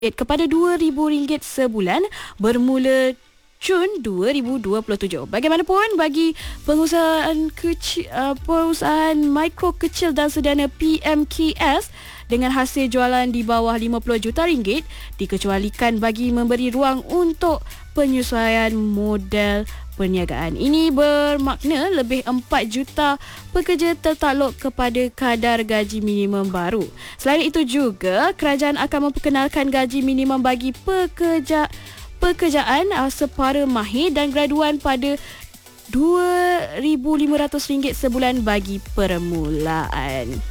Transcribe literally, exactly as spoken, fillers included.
kepada dua ribu ringgit sebulan bermula Jun dua ribu dua puluh tujuh. Bagaimanapun bagi pengusahaan kecil, uh, perusahaan mikro kecil dan sederhana P M K S dengan hasil jualan di bawah lima puluh juta ringgit dikecualikan bagi memberi ruang untuk penyesuaian model perniagaan. Ini bermakna lebih empat juta pekerja tertakluk kepada kadar gaji minimum baru. Selain itu juga, kerajaan akan memperkenalkan gaji minimum bagi pekerja pekerjaan uh, separa mahir dan graduan pada dua ribu lima ratus ringgit sebulan bagi permulaan.